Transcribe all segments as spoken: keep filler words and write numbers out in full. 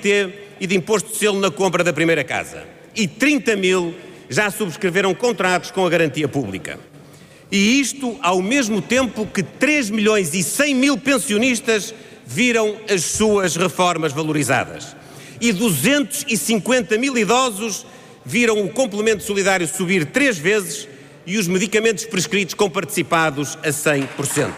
T e de imposto de selo na compra da primeira casa. E trinta mil já subscreveram contratos com a garantia pública. E isto ao mesmo tempo que três milhões e cem mil pensionistas viram as suas reformas valorizadas. E duzentos e cinquenta mil idosos viram o complemento solidário subir três vezes e os medicamentos prescritos com participados a cem por cento.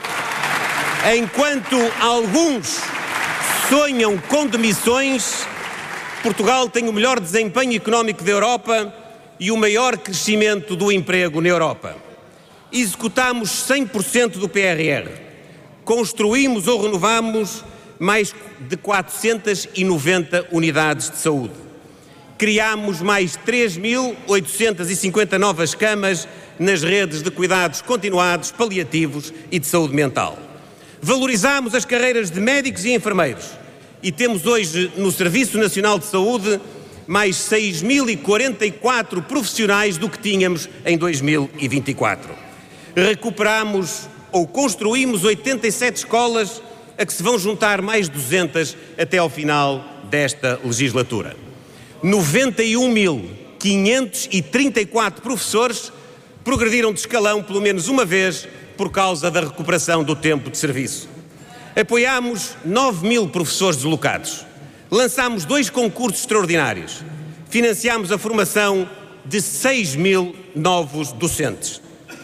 Enquanto alguns sonham com demissões, Portugal tem o melhor desempenho económico da Europa e o maior crescimento do emprego na Europa. Executámos cem por cento do P R R. Construímos ou renovamos mais de quatrocentas e noventa unidades de saúde. Criámos mais três mil oitocentas e cinquenta novas camas nas redes de cuidados continuados, paliativos e de saúde mental. Valorizámos as carreiras de médicos e enfermeiros e temos hoje no Serviço Nacional de Saúde mais seis mil e quarenta e quatro profissionais do que tínhamos em dois mil e vinte e quatro. Recuperamos ou construímos oitenta e sete escolas a que se vão juntar mais duzentas até ao final desta legislatura. noventa e um mil quinhentos e trinta e quatro professores progrediram de escalão pelo menos uma vez por causa da recuperação do tempo de serviço. Apoiámos nove mil professores deslocados. Lançámos dois concursos extraordinários. Financiámos a formação de seis mil novos docentes.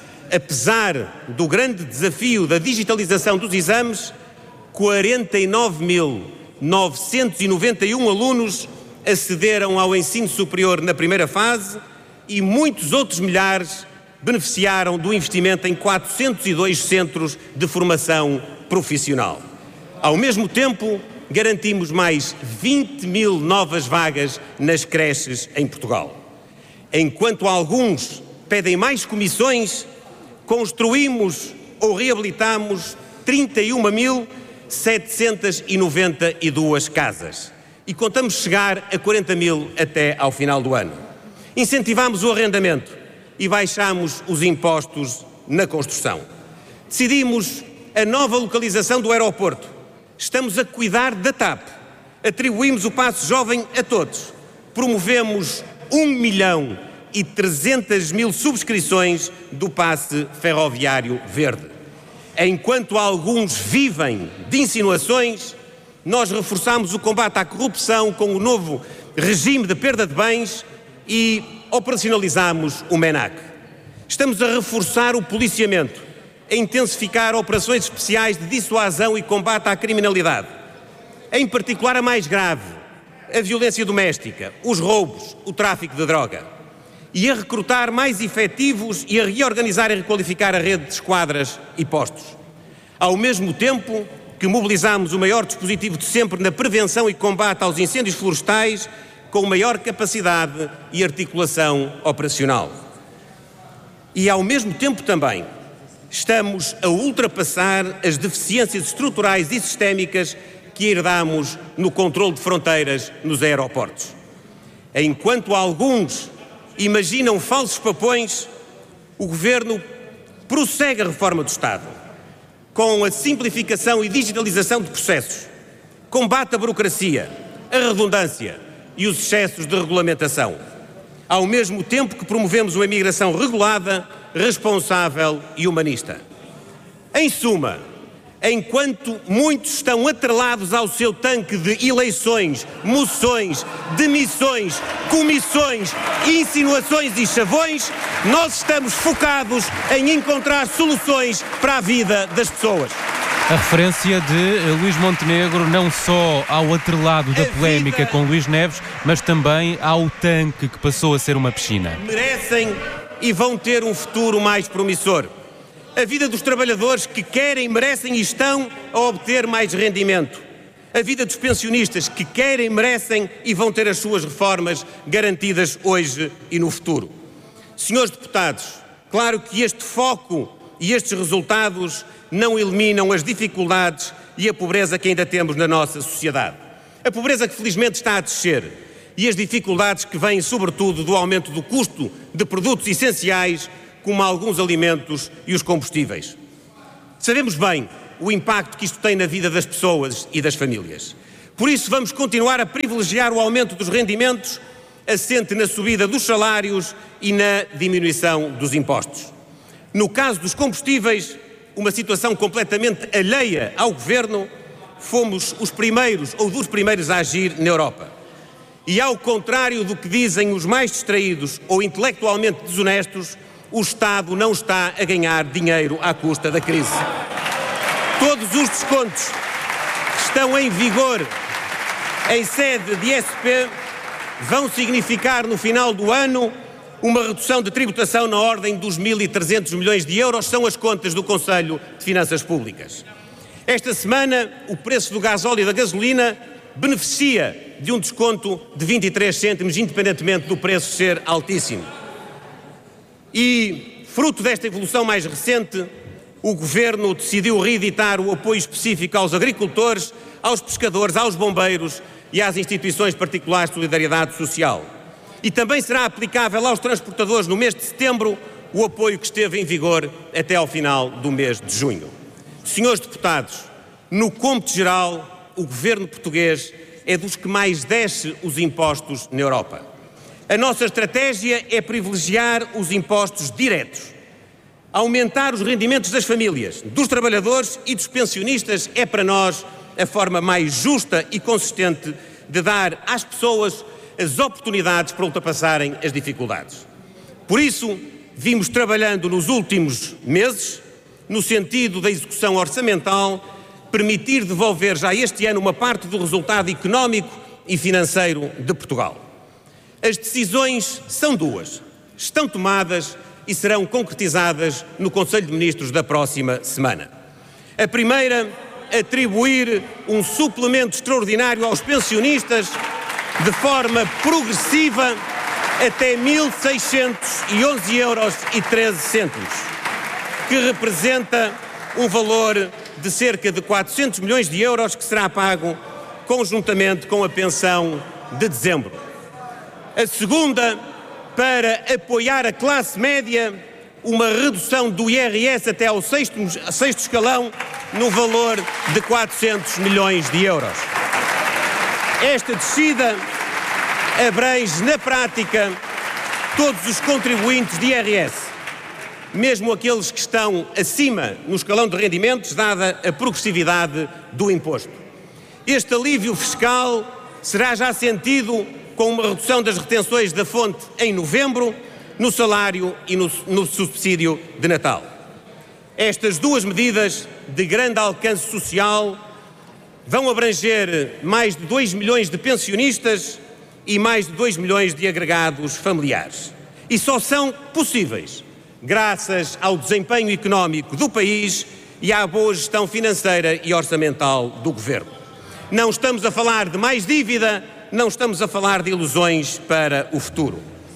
Apesar do grande desafio da digitalização dos exames, quarenta e nove mil novecentos e noventa e um alunos acederam ao ensino superior na primeira fase e muitos outros milhares beneficiaram do investimento em quatrocentos e dois centros de formação profissional. Ao mesmo tempo, garantimos mais vinte mil novas vagas nas creches em Portugal. Enquanto alguns pedem mais comissões, construímos ou reabilitamos trinta e uma mil setecentas e noventa e duas casas e contamos chegar a quarenta mil até ao final do ano. Incentivamos o arrendamento e baixámos os impostos na construção. Decidimos a nova localização do aeroporto. Estamos a cuidar da TAP. Atribuímos o passe jovem a todos. Promovemos um milhão e trezentas mil subscrições do passe ferroviário verde. Enquanto alguns vivem de insinuações, nós reforçamos o combate à corrupção com o novo regime de perda de bens e operacionalizamos o MENAC. Estamos a reforçar o policiamento, a intensificar operações especiais de dissuasão e combate à criminalidade, em particular a mais grave, a violência doméstica, os roubos, o tráfico de droga, e a recrutar mais efetivos e a reorganizar e requalificar a rede de esquadras e postos. Ao mesmo tempo que mobilizamos o maior dispositivo de sempre na prevenção e combate aos incêndios florestais, com maior capacidade e articulação operacional. E ao mesmo tempo também estamos a ultrapassar as deficiências estruturais e sistémicas que herdamos no controle de fronteiras nos aeroportos. Enquanto alguns imaginam falsos papões, o Governo prossegue a reforma do Estado, com a simplificação e digitalização de processos, combate a burocracia, a redundância e os excessos de regulamentação, ao mesmo tempo que promovemos uma imigração regulada, responsável e humanista. Em suma, enquanto muitos estão atrelados ao seu tanque de eleições, moções, demissões, comissões, insinuações e chavões, nós estamos focados em encontrar soluções para a vida das pessoas. A referência de Luís Montenegro não só ao atrelado da polémica com Luís Neves, mas também ao tanque que passou a ser uma piscina. Merecem e vão ter um futuro mais promissor. A vida dos trabalhadores que querem, merecem e estão a obter mais rendimento. A vida dos pensionistas que querem, merecem e vão ter as suas reformas garantidas hoje e no futuro. Senhores deputados, claro que este foco e estes resultados não eliminam as dificuldades e a pobreza que ainda temos na nossa sociedade. A pobreza que felizmente está a descer e as dificuldades que vêm sobretudo do aumento do custo de produtos essenciais como alguns alimentos e os combustíveis. Sabemos bem o impacto que isto tem na vida das pessoas e das famílias. Por isso vamos continuar a privilegiar o aumento dos rendimentos, assente na subida dos salários e na diminuição dos impostos. No caso dos combustíveis, uma situação completamente alheia ao Governo, fomos os primeiros ou dos primeiros a agir na Europa. E ao contrário do que dizem os mais distraídos ou intelectualmente desonestos, o Estado não está a ganhar dinheiro à custa da crise. Todos os descontos que estão em vigor em sede de S P vão significar no final do ano uma redução de tributação na ordem dos mil e trezentos milhões de euros, são as contas do Conselho de Finanças Públicas. Esta semana, o preço do gasóleo e da gasolina beneficia de um desconto de vinte e três cêntimos, independentemente do preço ser altíssimo. E, fruto desta evolução mais recente, o Governo decidiu reeditar o apoio específico aos agricultores, aos pescadores, aos bombeiros e às instituições particulares de solidariedade social. E também será aplicável aos transportadores no mês de setembro o apoio que esteve em vigor até ao final do mês de junho. Senhores deputados, no cômputo geral, o Governo português é dos que mais desce os impostos na Europa. A nossa estratégia é privilegiar os impostos diretos. Aumentar os rendimentos das famílias, dos trabalhadores e dos pensionistas é para nós a forma mais justa e consistente de dar às pessoas as oportunidades para ultrapassarem as dificuldades. Por isso, vimos trabalhando nos últimos meses, no sentido da execução orçamental, permitir devolver já este ano uma parte do resultado económico e financeiro de Portugal. As decisões são duas, estão tomadas e serão concretizadas no Conselho de Ministros da próxima semana. A primeira, atribuir um suplemento extraordinário aos pensionistas de forma progressiva até mil seiscentos e onze euros e treze cêntimos, que representa um valor de cerca de quatrocentos milhões de euros que será pago conjuntamente com a pensão de dezembro. A segunda, para apoiar a classe média, uma redução do I R S até ao sexto, sexto escalão no valor de quatrocentos milhões de euros. Esta descida abrange, na prática, todos os contribuintes de I R S, mesmo aqueles que estão acima no escalão de rendimentos, dada a progressividade do imposto. Este alívio fiscal será já sentido com uma redução das retenções da fonte em novembro, no salário e no, no subsídio de Natal. Estas duas medidas de grande alcance social vão abranger mais de dois milhões de pensionistas e mais de dois milhões de agregados familiares. E só são possíveis graças ao desempenho económico do país e à boa gestão financeira e orçamental do Governo. Não estamos a falar de mais dívida, não estamos a falar de ilusões para o futuro.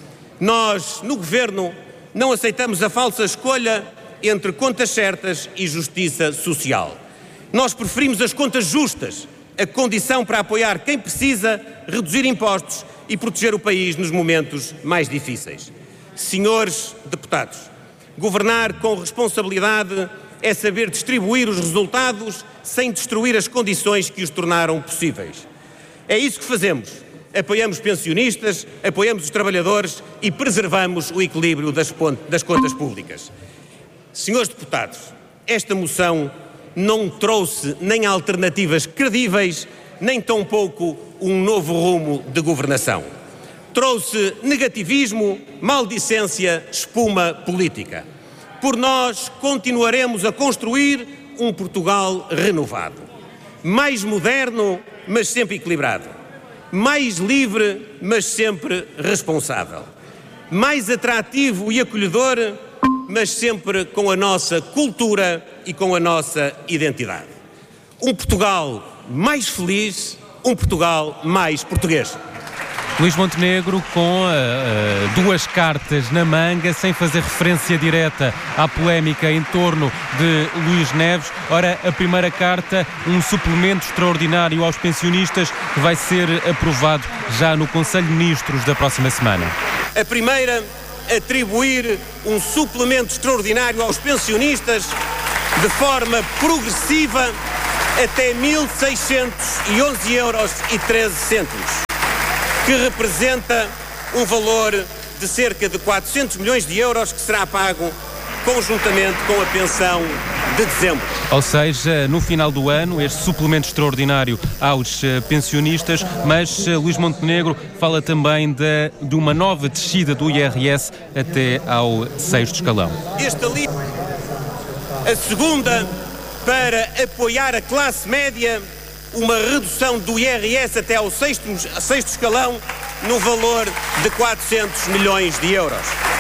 Nós, no Governo, não aceitamos a falsa escolha entre contas certas e justiça social. Nós preferimos as contas justas, a condição para apoiar quem precisa, reduzir impostos e proteger o país nos momentos mais difíceis. Senhores deputados, governar com responsabilidade é saber distribuir os resultados sem destruir as condições que os tornaram possíveis. É isso que fazemos. Apoiamos pensionistas, apoiamos os trabalhadores e preservamos o equilíbrio das, das contas públicas. Senhores deputados, esta moção não trouxe nem alternativas credíveis, nem tampouco um novo rumo de governação. Trouxe negativismo, maldicência, espuma política. Por nós, continuaremos a construir um Portugal renovado, mais moderno, mas sempre equilibrado, mais livre, mas sempre responsável, mais atrativo e acolhedor, mas sempre com a nossa cultura e com a nossa identidade. Um Portugal mais feliz, um Portugal mais português. Luís Montenegro com uh, uh, duas cartas na manga, sem fazer referência direta à polémica em torno de Luís Neves. Ora, a primeira carta, um suplemento extraordinário aos pensionistas que vai ser aprovado já no Conselho de Ministros da próxima semana. A primeira, atribuir um suplemento extraordinário aos pensionistas de forma progressiva até mil seiscentos e onze euros e treze cêntimos, que representa um valor de cerca de quatrocentos milhões de euros que será pago conjuntamente com a pensão de dezembro. Ou seja, no final do ano, este suplemento extraordinário aos uh, pensionistas, mas uh, Luís Montenegro fala também de, de uma nova descida do I R S até ao sexto escalão. Esta ali, a segunda, para apoiar a classe média, uma redução do I R S até ao sexto, sexto escalão no valor de quatrocentos milhões de euros.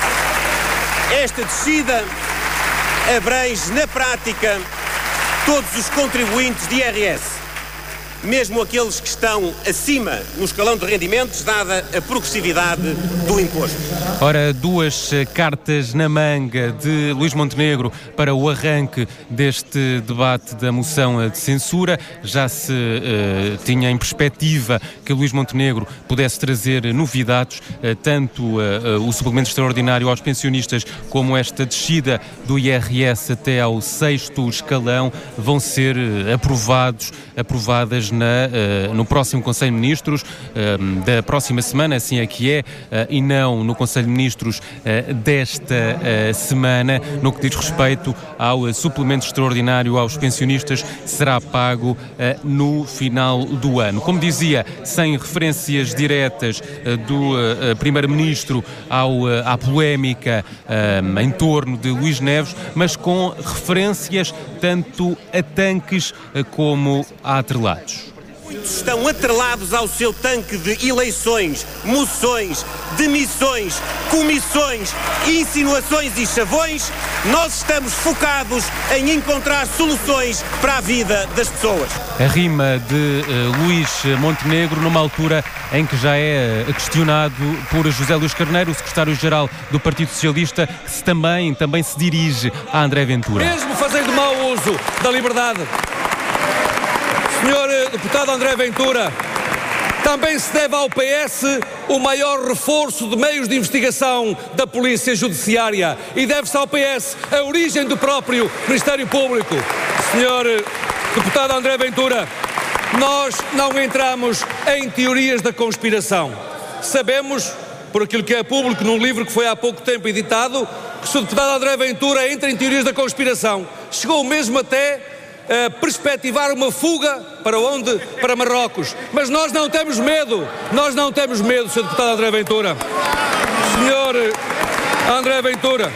Esta descida abrange, na prática, todos os contribuintes de I R S, mesmo aqueles que estão acima no escalão de rendimentos, dada a progressividade do imposto. Ora, duas cartas na manga de Luís Montenegro para o arranque deste debate da moção de censura. Já se uh, tinha em perspectiva que Luís Montenegro pudesse trazer novidades, uh, tanto uh, uh, o suplemento extraordinário aos pensionistas como esta descida do I R S até ao sexto escalão vão ser uh, aprovados, aprovadas Na, uh, no próximo Conselho de Ministros uh, da próxima semana, assim é que é, uh, e não no Conselho de Ministros uh, desta uh, semana. No que diz respeito ao uh, suplemento extraordinário aos pensionistas, será pago uh, no final do ano. Como dizia, sem referências diretas uh, do uh, Primeiro-Ministro ao, uh, à polémica uh, em torno de Luís Neves, mas com referências tanto a tanques uh, como a atrelados. Muitos estão atrelados ao seu tanque de eleições, moções, demissões, comissões, insinuações e chavões. Nós estamos focados em encontrar soluções para a vida das pessoas. A rima de uh, Luís Montenegro, numa altura em que já é questionado por José Luís Carneiro, o secretário-geral do Partido Socialista, que se também, também se dirige a André Ventura. Mesmo fazendo mau uso da liberdade, senhor deputado André Ventura, também se deve ao P S o maior reforço de meios de investigação da Polícia Judiciária e deve-se ao P S a origem do próprio Ministério Público. senhor deputado André Ventura, nós não entramos em teorias da conspiração. Sabemos, por aquilo que é público num livro que foi há pouco tempo editado, que se o deputado André Ventura entra em teorias da conspiração. Chegou mesmo até a perspectivar uma fuga para onde? Para Marrocos. Mas nós não temos medo, nós não temos medo, senhor deputado André Ventura. senhor André Ventura,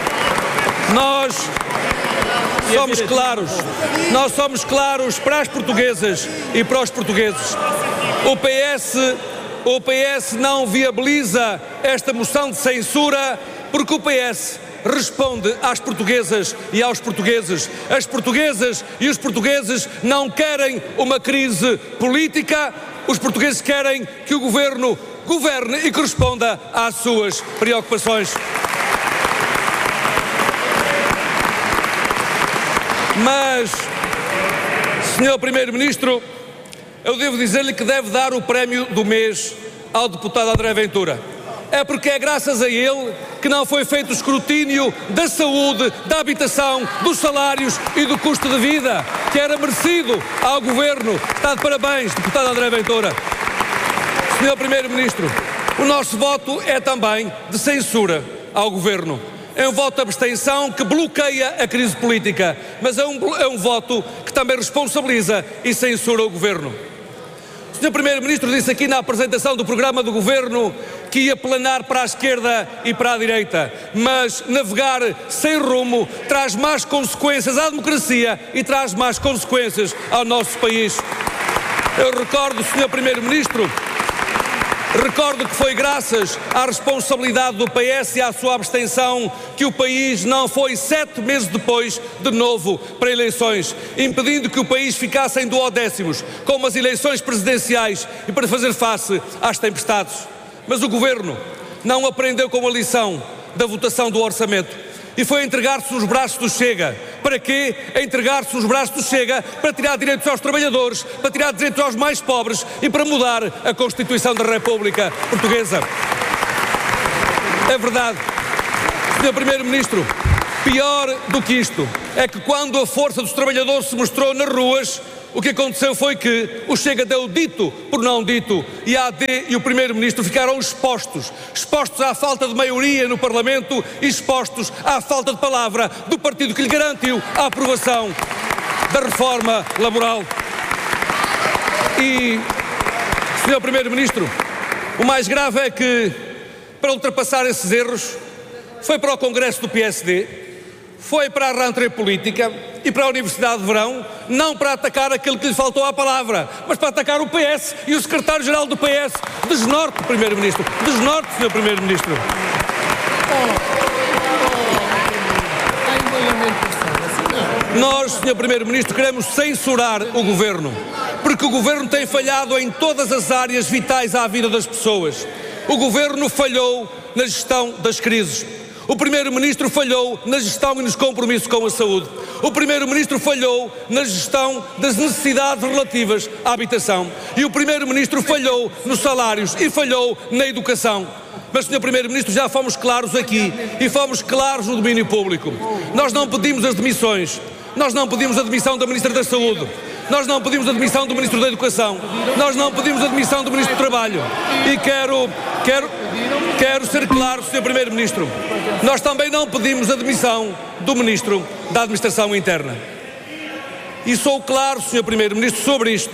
nós somos claros, nós somos claros para as portuguesas e para os portugueses. O P S, o P S não viabiliza esta moção de censura porque o P S responde às portuguesas e aos portugueses. As portuguesas e os portugueses não querem uma crise política, os portugueses querem que o governo governe e que responda às suas preocupações. Mas, senhor Primeiro-Ministro, eu devo dizer-lhe que deve dar o prémio do mês ao deputado André Ventura. É porque é graças a ele que não foi feito o escrutínio da saúde, da habitação, dos salários e do custo de vida, que era merecido ao governo. Está de parabéns, deputado André Ventura. senhor Primeiro-Ministro, o nosso voto é também de censura ao governo. É um voto de abstenção que bloqueia a crise política, mas é um, é um voto que também responsabiliza e censura o governo. O senhor Primeiro-Ministro disse aqui na apresentação do programa do Governo que ia planar para a esquerda e para a direita, mas navegar sem rumo traz más consequências à democracia e traz más consequências ao nosso país. Eu recordo, senhor Primeiro-Ministro, recordo que foi graças à responsabilidade do P S e à sua abstenção que o país não foi sete meses depois de novo para eleições, impedindo que o país ficasse em duodécimos, com as eleições presidenciais e para fazer face às tempestades. Mas o Governo não aprendeu com a lição da votação do orçamento e foi entregar-se nos braços do Chega. Para quê? Entregar-se nos braços do Chega para tirar direitos aos trabalhadores, para tirar direitos aos mais pobres e para mudar a Constituição da República Portuguesa. É verdade, senhor Primeiro-Ministro, pior do que isto é que quando a força dos trabalhadores se mostrou nas ruas, O que aconteceu foi que o Chega deu dito por não dito e a A D e o Primeiro-Ministro ficaram expostos, expostos à falta de maioria no Parlamento e expostos à falta de palavra do partido que lhe garantiu a aprovação da reforma laboral. E, senhor Primeiro-Ministro, o mais grave é que, para ultrapassar esses erros, foi para o Congresso do P S D, foi para a rentrée política e para a Universidade de Verão, não para atacar aquele que lhe faltou à palavra, mas para atacar o P S e o secretário-geral do P S. Desnorte, Primeiro-Ministro. Desnorte, senhor Primeiro-Ministro. Nós, senhor Primeiro-Ministro, queremos censurar o Governo, porque o Governo tem falhado em todas as áreas vitais à vida das pessoas. O Governo falhou na gestão das crises. O Primeiro-Ministro falhou na gestão e nos compromissos com a saúde. O Primeiro-Ministro falhou na gestão das necessidades relativas à habitação. E o Primeiro-Ministro falhou nos salários e falhou na educação. Mas, senhor Primeiro-Ministro, já fomos claros aqui e fomos claros no domínio público. Nós não pedimos as demissões. Nós não pedimos a demissão da Ministra da Saúde. Nós não pedimos a demissão do Ministro da Educação. Nós não pedimos a demissão do Ministro do Trabalho. E quero, quero, quero ser claro, senhor Primeiro-Ministro, nós também não pedimos a demissão do Ministro da Administração Interna. E sou claro, senhor Primeiro-Ministro, sobre isto.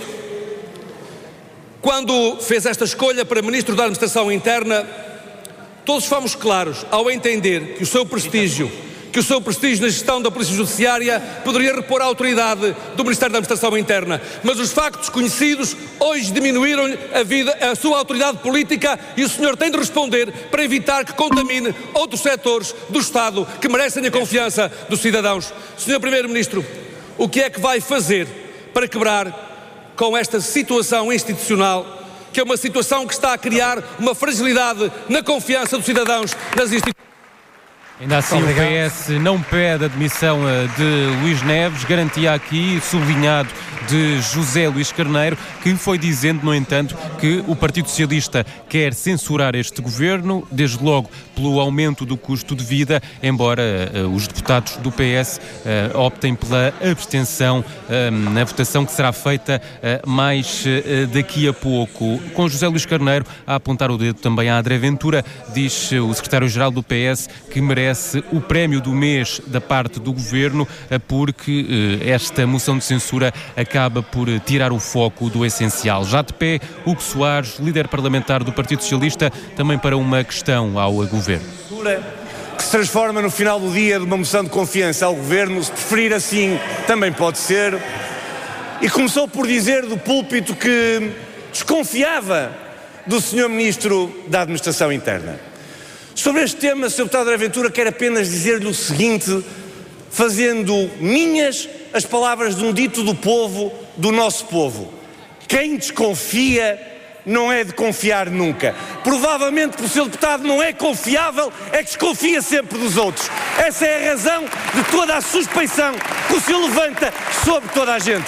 Quando fez esta escolha para Ministro da Administração Interna, todos fomos claros ao entender que o seu prestígio que o seu prestígio na gestão da Polícia Judiciária poderia repor a autoridade do Ministério da Administração Interna. Mas os factos conhecidos hoje diminuíram a, vida, a sua autoridade política e o senhor tem de responder para evitar que contamine outros setores do Estado que merecem a confiança dos cidadãos. senhor Primeiro-Ministro, o que é que vai fazer para quebrar com esta situação institucional, que é uma situação que está a criar uma fragilidade na confiança dos cidadãos nas instituições? Ainda assim, o P S não pede a demissão de Luís Neves, garantia aqui, sublinhado, de José Luís Carneiro, que foi dizendo, no entanto, que o Partido Socialista quer censurar este governo, desde logo pelo aumento do custo de vida, embora uh, os deputados do P S uh, optem pela abstenção uh, na votação que será feita uh, mais uh, daqui a pouco. Com José Luís Carneiro a apontar o dedo também à André Ventura, diz uh, o secretário-geral do P S que merece o prémio do mês da parte do governo, uh, porque uh, esta moção de censura acaba por tirar o foco do essencial. Já de pé, Hugo Soares, líder parlamentar do Partido Socialista, também para uma questão ao governo. Que se transforma no final do dia de uma moção de confiança ao governo, se preferir assim, também pode ser. E começou por dizer do púlpito que desconfiava do senhor Ministro da Administração Interna. Sobre este tema, senhor Deputado André Ventura, quero apenas dizer-lhe o seguinte, fazendo minhas as palavras de um dito do povo, do nosso povo: quem desconfia não é de confiar nunca. Provavelmente, por ser deputado não é confiável, é que desconfia sempre dos outros. Essa é a razão de toda a suspeição que o senhor levanta sobre toda a gente.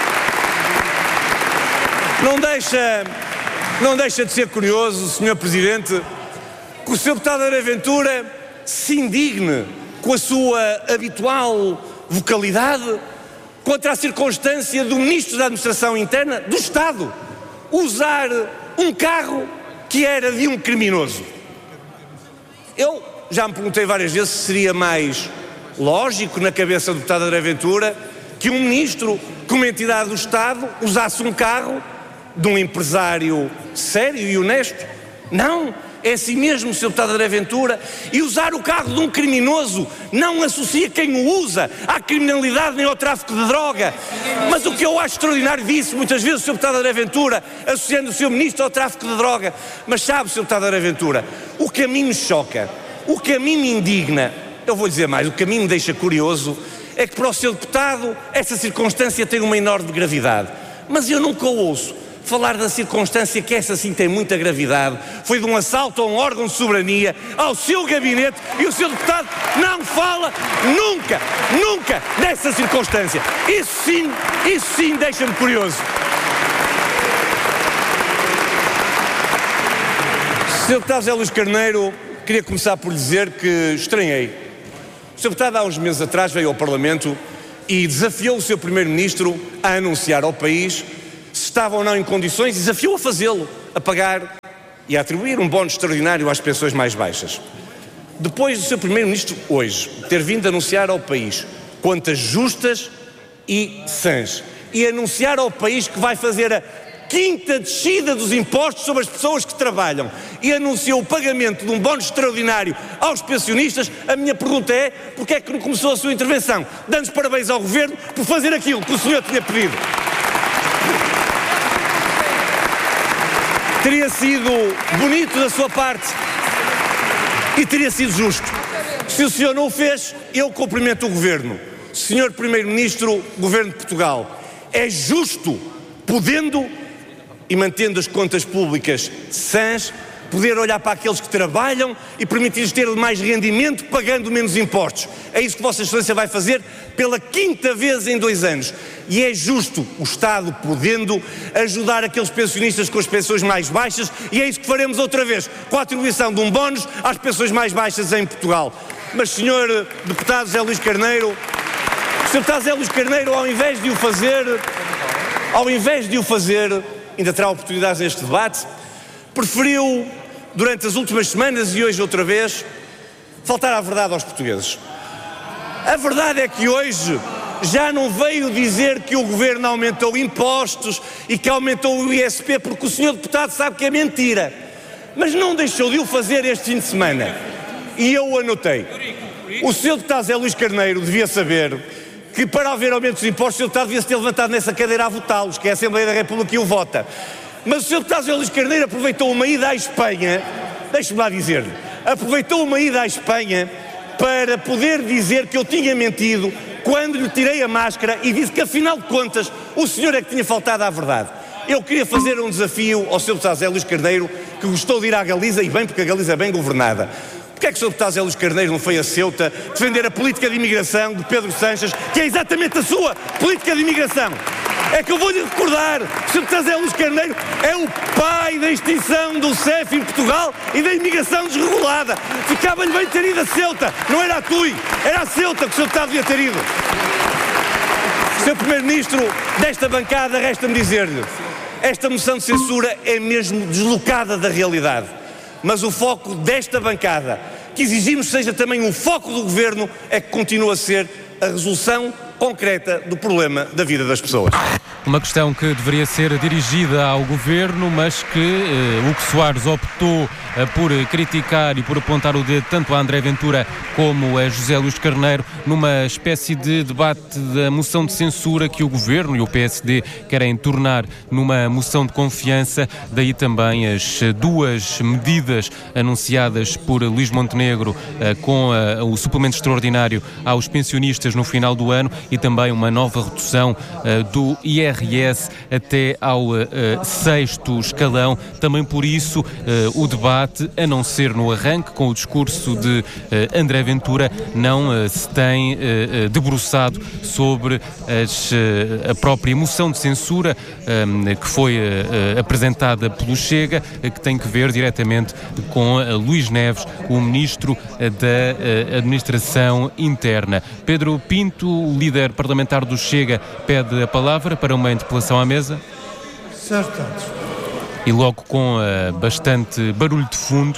Não deixa, não deixa de ser curioso, senhor Presidente, que o senhor Deputado André Ventura se indigne com a sua habitual vocalidade contra a circunstância do Ministro da Administração Interna do Estado usar um carro que era de um criminoso. Eu já me perguntei várias vezes se seria mais lógico na cabeça do deputado André Ventura que um ministro, como entidade do Estado, usasse um carro de um empresário sério e honesto. Não, é assim mesmo, senhor deputado André Ventura, e usar o carro de um criminoso não associa quem o usa à criminalidade nem ao tráfico de droga. Mas o que eu acho extraordinário disso, muitas vezes o senhor deputado André Ventura associando o seu ministro ao tráfico de droga. Mas sabe, senhor deputado André Ventura, o que a mim me choca, o que a mim me indigna, eu vou dizer mais, o que a mim me deixa curioso é que para o seu deputado essa circunstância tem uma enorme gravidade. Mas eu nunca ouço falar da circunstância que essa sim tem muita gravidade. Foi de um assalto a um órgão de soberania, ao seu gabinete, e o seu deputado não fala nunca, nunca dessa circunstância. Isso sim, isso sim deixa-me curioso. senhor Deputado José Luís Carneiro, queria começar por lhe dizer que estranhei. O senhor Deputado há uns meses atrás veio ao Parlamento e desafiou o seu Primeiro-Ministro a anunciar ao país se estava ou não em condições, e desafiou a fazê-lo, a pagar e a atribuir um bónus extraordinário às pensões mais baixas. Depois do seu Primeiro-Ministro, hoje, ter vindo anunciar ao país contas justas e sãs, e anunciar ao país que vai fazer a quinta descida dos impostos sobre as pessoas que trabalham, e anunciou o pagamento de um bónus extraordinário aos pensionistas, a minha pergunta é: porque é que não começou a sua intervenção dando parabéns ao Governo por fazer aquilo que o senhor tinha pedido? Teria sido bonito da sua parte e teria sido justo. Se o senhor não o fez, eu cumprimento o Governo. senhor Primeiro-Ministro, Governo de Portugal, é justo, podendo e mantendo as contas públicas sãs, poder olhar para aqueles que trabalham e permitir-lhes ter mais rendimento pagando menos impostos. É isso que Vossa Excelência vai fazer pela quinta vez em dois anos. E é justo o Estado, podendo, ajudar aqueles pensionistas com as pensões mais baixas, e é isso que faremos outra vez, com a atribuição de um bónus às pensões mais baixas em Portugal. Mas, senhor Deputado José Luís Carneiro, o senhor Deputado José Luís Carneiro, ao invés de o fazer, ao invés de o fazer, ainda terá oportunidades neste debate, preferiu, durante as últimas semanas e hoje outra vez, faltar à verdade aos portugueses. A verdade é que hoje já não veio dizer que o Governo aumentou impostos e que aumentou o I S P, porque o senhor Deputado sabe que é mentira. Mas não deixou de o fazer este fim de semana. E eu o anotei. O senhor Deputado José Luís Carneiro devia saber que, para haver aumentos de impostos, o senhor Deputado devia se ter levantado nessa cadeira a votá-los, que é a Assembleia da República que o vota. Mas o senhor Deputado José Luís Carneiro aproveitou uma ida à Espanha, deixe-me lá dizer-lhe, aproveitou uma ida à Espanha para poder dizer que eu tinha mentido quando lhe tirei a máscara e disse que, afinal de contas, o senhor é que tinha faltado à verdade. Eu queria fazer um desafio ao senhor Deputado José Luís Carneiro, que gostou de ir à Galiza, e bem, porque a Galiza é bem governada. Porquê é que o senhor Deputado José Luís Carneiro não foi a Ceuta defender a política de imigração de Pedro Sanches, que é exatamente a sua política de imigração? É que eu vou-lhe recordar, o senhor Deputado José Luís Carneiro é o pai da extinção do C E F em Portugal e da imigração desregulada. Ficava-lhe bem ter ido a Ceuta, não era a Tui, era a Ceuta que o senhor Deputado devia ter ido. senhor Primeiro-Ministro, desta bancada, resta-me dizer-lhe, esta moção de censura é mesmo deslocada da realidade. Mas o foco desta bancada, que exigimos seja também o foco do Governo, é que continua a ser a resolução concreta do problema da vida das pessoas. Uma questão que deveria ser dirigida ao Governo, mas que eh, Hugo Soares optou eh, por criticar e por apontar o dedo tanto a André Ventura como a José Luís Carneiro, numa espécie de debate da moção de censura que o Governo e o P S D querem tornar numa moção de confiança. Daí também as duas medidas anunciadas por Luís Montenegro eh, com eh, o suplemento extraordinário aos pensionistas no final do ano e também uma nova redução uh, do I R S até ao uh, sexto escalão. Também por isso uh, o debate, a não ser no arranque, com o discurso de uh, André Ventura, não uh, se tem uh, debruçado sobre as, uh, a própria moção de censura um, que foi uh, apresentada pelo Chega, uh, que tem que ver diretamente com uh, Luís Neves, o Ministro uh, da uh, Administração Interna. Pedro Pinto, o líder parlamentar do Chega, pede a palavra para uma interpelação à mesa. Certo. E logo com uh, bastante barulho de fundo.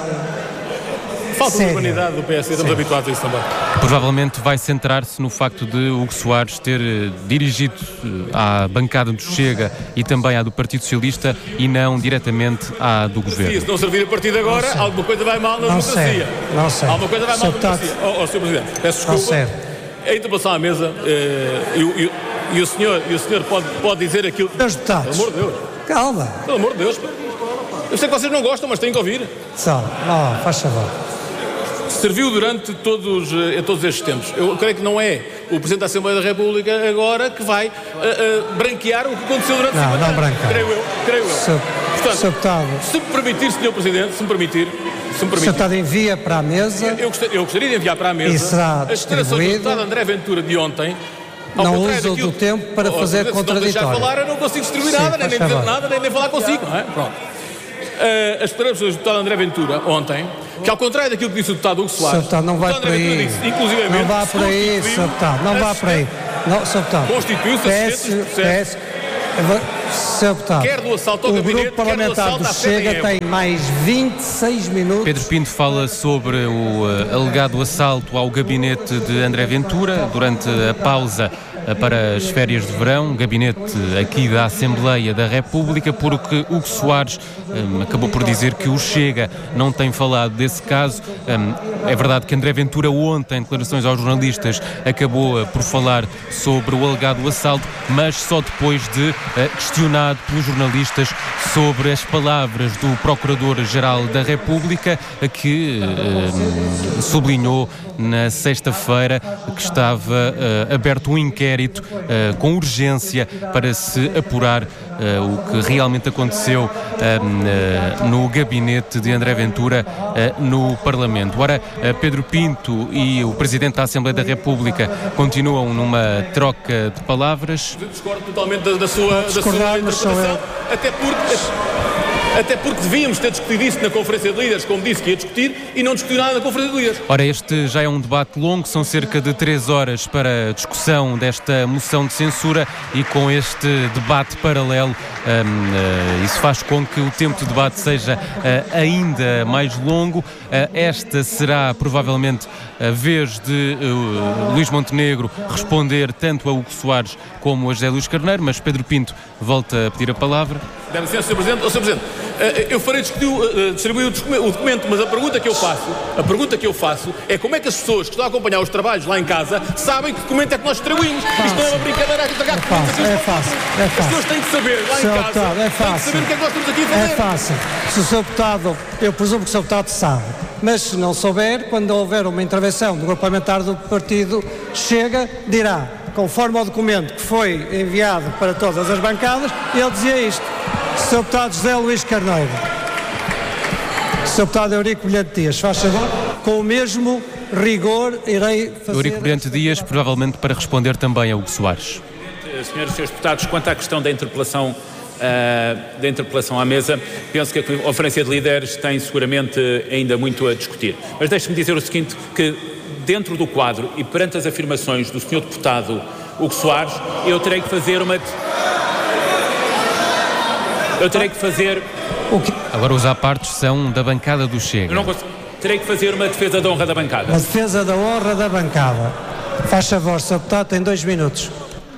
Falta de urbanidade do P S D, estamos habituados a isso também. Provavelmente vai centrar-se no facto de Hugo Soares ter uh, dirigido uh, à bancada do Chega e também à do Partido Socialista e não diretamente à do Governo. Se não servir a partir de agora, alguma coisa vai mal na não democracia. Sei. Não sei. Alguma coisa vai mal na democracia. Ó, oh, senhor Presidente, peço desculpa. Não sei. A interpelação à mesa, eh, e, e, e o senhor, e o senhor pode, pode dizer aquilo... Meus deputados. Pelo amor de Deus. Calma. Pelo amor de Deus. Eu sei que vocês não gostam, mas têm que ouvir. Só, não, faz favor. Serviu durante todos, eh, todos estes tempos. Eu creio que não é o Presidente da Assembleia da República agora que vai uh, uh, branquear o que aconteceu durante não, cinquenta não anos. branquear. Creio eu, creio eu. Sr. Portanto, Deputado. Se me permitir, senhor Presidente, se me permitir, se me O permitir. senhor Deputado envia para a mesa. Eu, gostaria, eu gostaria de enviar para a mesa e será as declarações do deputado André Ventura de ontem. Não usa o tempo para oh, fazer se contraditório. Se não deixar falar, eu não consigo distribuir Sim, nada, nem, nem dizer favor. nada, nem, nem falar consigo. Não é? Pronto. Uh, as declarações do deputado André Ventura ontem, que ao contrário daquilo que disse o deputado Hugo Soares, senhor Deputado, não vai por aí. Disse, inclusivamente, não vá por aí, senhor Deputado, não vá por aí. Não, senhor Deputado. Constituiu-se peço, peço, senhor Deputado, quer do assalto ao o gabinete, grupo parlamentar do Chega tem mais vinte e seis minutos. Pedro Pinto fala sobre o uh, alegado assalto ao gabinete de André Ventura durante a pausa uh, para as férias de verão, gabinete aqui da Assembleia da República, porque Hugo Soares um, acabou por dizer que o Chega não tem falado desse caso. Um, é verdade que André Ventura ontem, em declarações aos jornalistas, acabou uh, por falar sobre o alegado assalto, mas só depois de uh, questionado pelos jornalistas sobre as palavras do Procurador-Geral da República, que uh, sublinhou na sexta-feira que estava uh, aberto um inquérito uh, com urgência para se apurar uh, o que realmente aconteceu uh, uh, no gabinete de André Ventura uh, no Parlamento. Ora, uh, Pedro Pinto e o Presidente da Assembleia da República continuam numa troca de palavras. Eu discordo totalmente da, da sua, da sua interpretação, até porque... Até porque devíamos ter discutido isso na Conferência de Líderes, como disse que ia discutir, e não discutiu nada na Conferência de Líderes. Ora, este já é um debate longo, são cerca de três horas para a discussão desta moção de censura, e com este debate paralelo, um, uh, isso faz com que o tempo de debate seja uh, ainda mais longo. Uh, esta será provavelmente a vez de uh, Luís Montenegro responder tanto a Hugo Soares como a José Luís Carneiro, mas Pedro Pinto volta a pedir a palavra. Dá licença, senhor Presidente. Oh, senhor Presidente, eu farei discutir, distribuir o documento, mas a pergunta que eu faço, a pergunta que eu faço é como é que as pessoas que estão a acompanhar os trabalhos lá em casa sabem que documento é que nós distribuímos. Fácil. Isto não é uma brincadeira a entregar é fácil, é fácil, é fácil. As pessoas têm que saber lá senhor em casa, deputado, é têm que saber o que é que nós estamos aqui a fazer. É fácil. Se o senhor Deputado, eu presumo que o senhor Deputado sabe, mas se não souber, quando houver uma intervenção do grupo parlamentar do Partido Chega, dirá, conforme ao documento que foi enviado para todas as bancadas, ele dizia isto. senhor Deputado José Luís Carneiro. senhor Deputado Eurico Brilhante Dias, faz favor, com o mesmo rigor irei fazer... Eurico Brilhante Dias, provavelmente para responder também a Hugo Soares. Senhores e senhores deputados, quanto à questão da interpelação, uh, da interpelação à mesa, penso que a Conferência de Líderes tem seguramente ainda muito a discutir. Mas deixe-me dizer o seguinte, que dentro do quadro e perante as afirmações do senhor deputado Hugo Soares, eu terei que fazer uma... Eu terei que fazer... Agora os apartes são da bancada do Chega. Eu não consigo... Terei que fazer uma defesa da honra da bancada. A defesa da honra da bancada. Faz favor, senhor Deputado, tem dois minutos.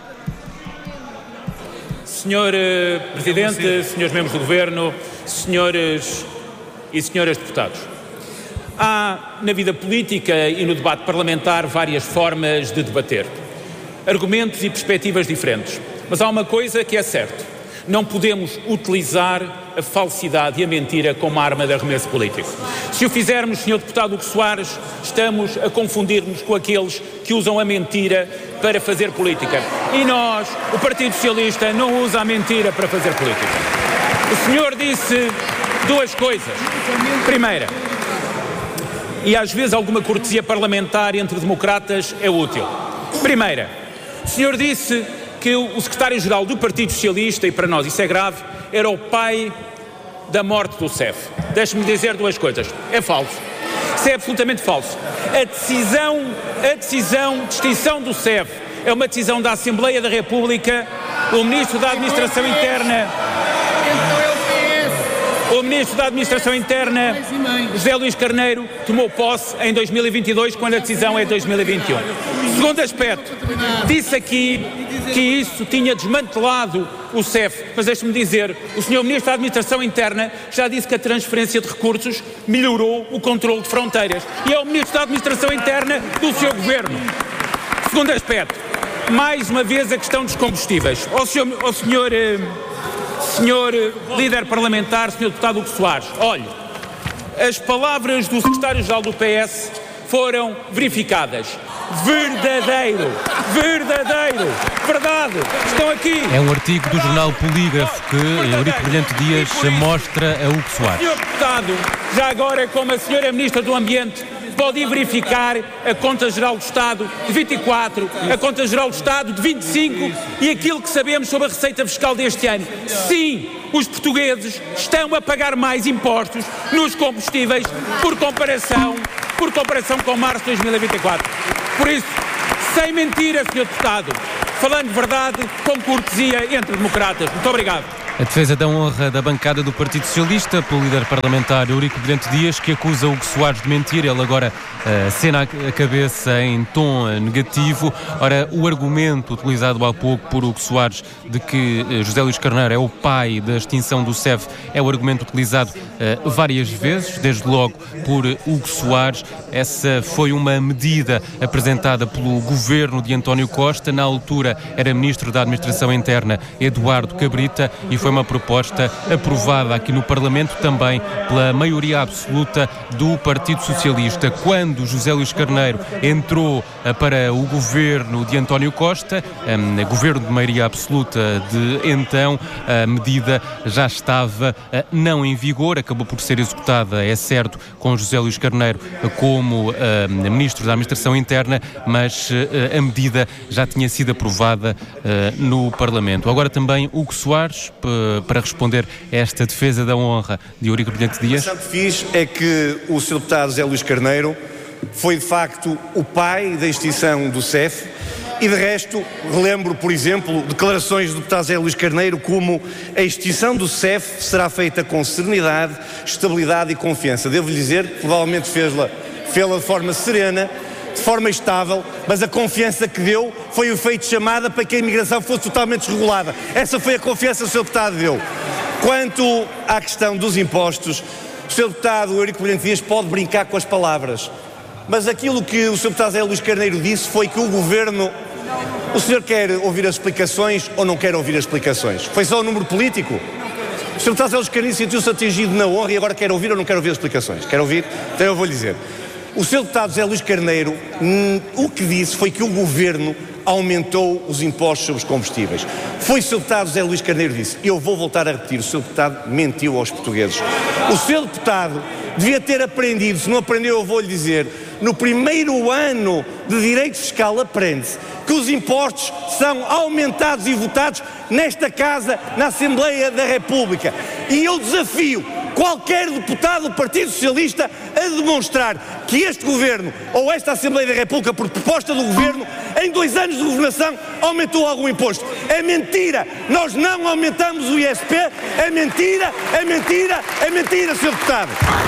Senhor uh, Presidente, senhores membros do Governo, senhores e senhoras deputados. Há na vida política e no debate parlamentar várias formas de debater. Argumentos e perspectivas diferentes. Mas há uma coisa que é certa. Não podemos utilizar a falsidade e a mentira como arma de arremesso político. Se o fizermos, senhor Deputado Hugo Soares, estamos a confundir-nos com aqueles que usam a mentira para fazer política. E nós, o Partido Socialista, não usa a mentira para fazer política. O senhor disse duas coisas. Primeira, e às vezes alguma cortesia parlamentar entre democratas é útil. Primeira, o senhor disse que o secretário-geral do Partido Socialista, e para nós isso é grave, era o pai da morte do C E F. Deixe-me dizer duas coisas. É falso. Isso é absolutamente falso. A decisão, a decisão de extinção do C E F é uma decisão da Assembleia da República. O Ministro da Administração Interna... O Ministro da Administração Interna, José Luís Carneiro, tomou posse em dois mil e vinte e dois, quando a decisão é dois mil e vinte e um. Segundo aspecto, disse aqui que isso tinha desmantelado o C E F, mas deixe-me dizer, o senhor Ministro da Administração Interna já disse que a transferência de recursos melhorou o controle de fronteiras. E é o Ministro da Administração Interna do seu Governo. Segundo aspecto, mais uma vez a questão dos combustíveis. Ao senhor... Ao senhor Senhor líder parlamentar, senhor deputado Hugo Soares, olhe, as palavras do secretário-geral do P S foram verificadas. Verdadeiro, verdadeiro, verdade, estão aqui. É um artigo do jornal Polígrafo que Eurico Brilhante Dias mostra a Hugo Soares. Senhor deputado, já agora como a senhora Ministra do Ambiente, pode verificar a Conta-Geral do Estado de vinte e quatro, a Conta-Geral do Estado de vinte e cinco e aquilo que sabemos sobre a receita fiscal deste ano. Sim, os portugueses estão a pagar mais impostos nos combustíveis por comparação, por comparação com março de dois mil e vinte e quatro. Por isso, sem mentira, senhor Deputado, falando verdade com cortesia entre democratas. Muito obrigado. A defesa da honra da bancada do Partido Socialista pelo líder parlamentar Eurico Brilhante Dias, que acusa Hugo Soares de mentir. Ele agora uh, acena a cabeça em tom negativo. Ora, o argumento utilizado há pouco por Hugo Soares de que uh, José Luís Carneiro é o pai da extinção do C E F é o argumento utilizado uh, várias vezes, desde logo por Hugo Soares. Essa foi uma medida apresentada pelo governo de António Costa. Na altura era ministro da Administração Interna Eduardo Cabrita e foi uma proposta aprovada aqui no Parlamento também pela maioria absoluta do Partido Socialista. Quando José Luís Carneiro entrou para o governo de António Costa, um, governo de maioria absoluta de então, a medida já estava uh, não em vigor, acabou por ser executada, é certo, com José Luís Carneiro como uh, ministro da Administração Interna, mas uh, a medida já tinha sido aprovada uh, no Parlamento. Agora também Hugo Soares, para responder a esta defesa da honra de Eurico Brilhante Dias. A que fiz é que o senhor deputado José Luís Carneiro foi de facto o pai da extinção do C E F e de resto relembro, por exemplo, declarações do deputado José Luís Carneiro como a extinção do C E F será feita com serenidade, estabilidade e confiança. Devo-lhe dizer que provavelmente fez-la, fez-la de forma serena, de forma estável, mas a confiança que deu foi o efeito de chamada para que a imigração fosse totalmente desregulada. Essa foi a confiança que o senhor deputado deu. Quanto à questão dos impostos, o senhor deputado Eurico Brilhante Dias pode brincar com as palavras, mas aquilo que o senhor deputado José Luís Carneiro disse foi que o governo... O senhor quer ouvir as explicações ou não quer ouvir as explicações? Foi só o número político? O senhor deputado José Luís Carneiro sentiu-se atingido na honra e agora quer ouvir ou não quer ouvir as explicações? Quer ouvir? Então eu vou lhe dizer. O senhor deputado José Luís Carneiro, hum, o que disse foi que o governo aumentou os impostos sobre os combustíveis. Foi o senhor deputado José Luís Carneiro que disse. Eu vou voltar a repetir, o senhor deputado mentiu aos portugueses. O senhor deputado devia ter aprendido, se não aprendeu eu vou-lhe dizer, no primeiro ano de Direito Fiscal aprende-se que os impostos são aumentados e votados nesta Casa, na Assembleia da República. E eu desafio qualquer deputado do Partido Socialista a demonstrar que este Governo, ou esta Assembleia da República, por proposta do Governo, em dois anos de governação, aumentou algum imposto. É mentira! Nós não aumentamos o I S P, é mentira, é mentira, é mentira, senhor Deputado!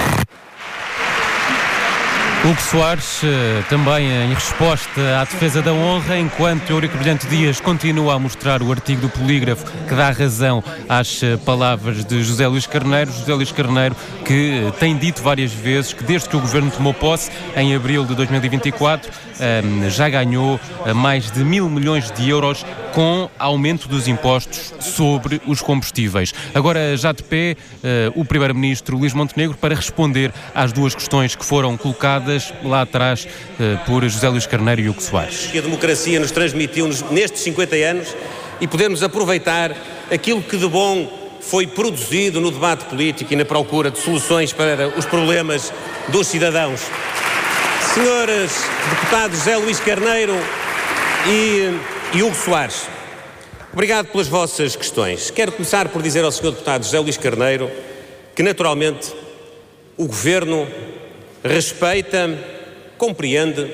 Hugo Soares, também em resposta à defesa da honra, enquanto Eurico Brilhante Dias continua a mostrar o artigo do Polígrafo que dá razão às palavras de José Luís Carneiro. José Luís Carneiro que tem dito várias vezes que desde que o Governo tomou posse, em abril de dois mil e vinte e quatro, já ganhou mais de mil milhões de euros com aumento dos impostos sobre os combustíveis. Agora, já de pé, o Primeiro-Ministro Luís Montenegro para responder às duas questões que foram colocadas lá atrás por José Luís Carneiro e Hugo Soares. Que a democracia nos transmitiu nestes cinquenta anos e podermos aproveitar aquilo que de bom foi produzido no debate político e na procura de soluções para os problemas dos cidadãos. Senhores deputados José Luís Carneiro e, e Hugo Soares, obrigado pelas vossas questões. Quero começar por dizer ao senhor deputado José Luís Carneiro que, naturalmente, o Governo respeita, compreende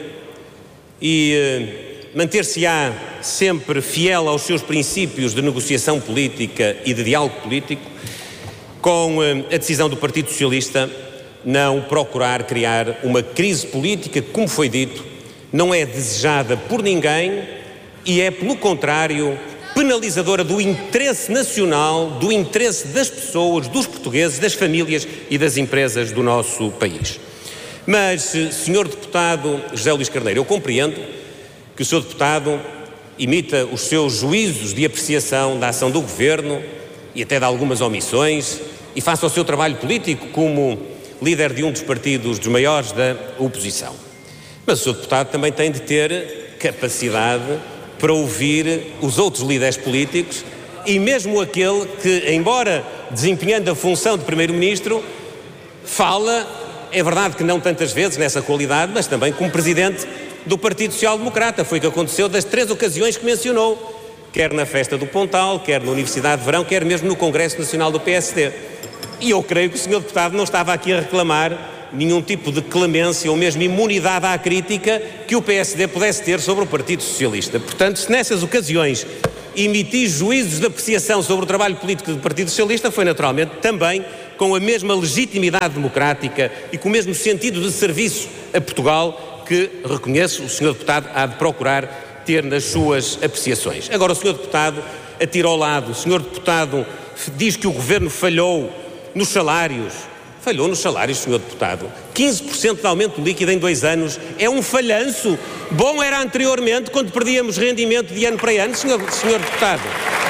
e eh, manter-se-á sempre fiel aos seus princípios de negociação política e de diálogo político, com eh, a decisão do Partido Socialista não procurar criar uma crise política que, como foi dito, não é desejada por ninguém e é, pelo contrário, penalizadora do interesse nacional, do interesse das pessoas, dos portugueses, das famílias e das empresas do nosso país. Mas, senhor deputado José Luís Carneiro, eu compreendo que o senhor deputado imita os seus juízos de apreciação da ação do Governo e até de algumas omissões e faça o seu trabalho político como líder de um dos partidos dos maiores da oposição. Mas o senhor deputado também tem de ter capacidade para ouvir os outros líderes políticos e mesmo aquele que, embora desempenhando a função de Primeiro-Ministro, fala, é verdade que não tantas vezes nessa qualidade, mas também como Presidente do Partido Social Democrata. Foi o que aconteceu das três ocasiões que mencionou, quer na festa do Pontal, quer na Universidade de Verão, quer mesmo no Congresso Nacional do P S D. E eu creio que o senhor deputado não estava aqui a reclamar nenhum tipo de clemência ou mesmo imunidade à crítica que o P S D pudesse ter sobre o Partido Socialista. Portanto, se nessas ocasiões emitir juízos de apreciação sobre o trabalho político do Partido Socialista, foi naturalmente também com a mesma legitimidade democrática e com o mesmo sentido de serviço a Portugal que, reconheço, o senhor Deputado há de procurar ter nas suas apreciações. Agora, o senhor Deputado atira ao lado, o senhor Deputado diz que o Governo falhou nos salários. Falhou nos salários, senhor Deputado. quinze por cento de aumento líquido em dois anos é um falhanço. Bom era anteriormente, quando perdíamos rendimento de ano para ano, senhor, senhor Deputado.